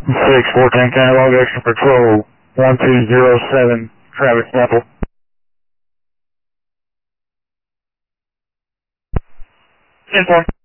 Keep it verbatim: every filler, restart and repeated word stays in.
six, four ten, catalog action patrol, one two zero seven, Travis Temple. ten four.